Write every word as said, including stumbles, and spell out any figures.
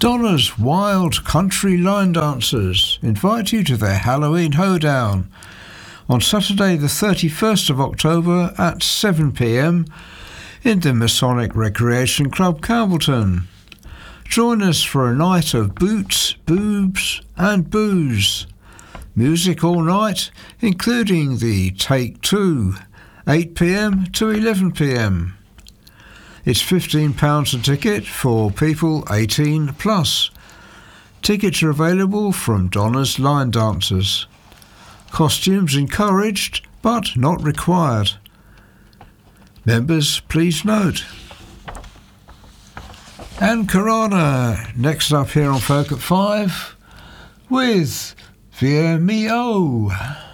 Donna's Wild Country Line Dancers invite you to their Halloween Hoedown on Saturday the thirty-first of October at seven p m in the Masonic Recreation Club, Campbellton. Join us for a night of boots, boobs and booze. Music all night, including the Take Two, eight p m to eleven p m. It's fifteen pounds a ticket for people eighteen plus. Tickets are available from Donna's Line Dancers. Costumes encouraged, but not required. Members, please note. And Corona, next up here on Folk at Five, with Fear Me Oh.